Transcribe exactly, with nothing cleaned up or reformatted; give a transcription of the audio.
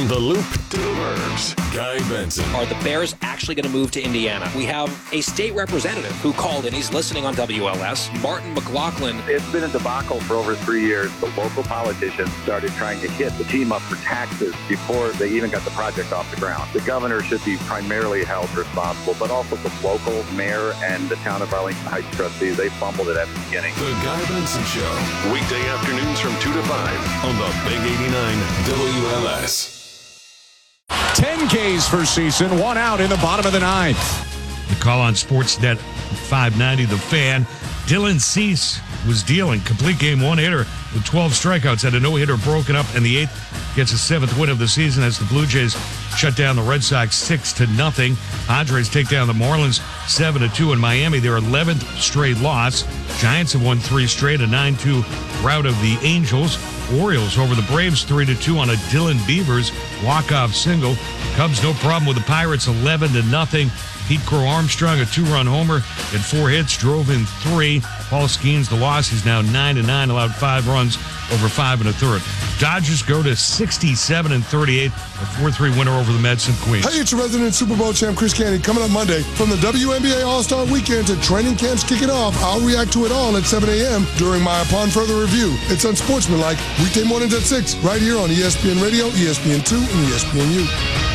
From the Loop to the Burbs, Guy Benson. Are the Bears actually going to move to Indiana? We have a state representative who called in. He's listening on W L S. Martin McLaughlin. It's been a debacle for over three years. The local politicians started trying to hit the team up for taxes before they even got the project off the ground. The governor should be primarily held responsible, but also the local mayor and the town of Arlington Heights trustees. They fumbled it at the beginning. The Guy Benson Show. Weekday afternoons from two to five on the Big eighty-nine W L S. ten Ks for Season, one out in the bottom of the ninth. The call on Sportsnet five ninety, The Fan. Dylan Cease was dealing. Complete game one hitter with twelve strikeouts. Had a no-hitter broken up in the eighth. Gets a seventh win of the season as the Blue Jays shut down the Red Sox six to nothing. Padres take down the Marlins seven to two in Miami. Their eleventh straight loss. Giants have won three straight, a nine two rout of the Angels. Orioles over the Braves three to two on a Dylan Beavers walk-off single. Cubs no problem with the Pirates eleven to nothing. Pete Crow Armstrong, a two-run homer, had four hits, drove in three. Paul Skeens, the loss, he's now nine to nine, allowed five runs over five and a third. Dodgers go to sixty-seven and thirty-eight, a four three winner over the Mets and Queens. Hey, it's your resident Super Bowl champ, Chris Canty, coming up Monday. From the W N B A All-Star Weekend to training camps kicking off, I'll react to it all at seven a.m. during my Upon Further Review. It's unsportsmanlike, weekday mornings at six, right here on E S P N Radio, E S P N two, and E S P N U.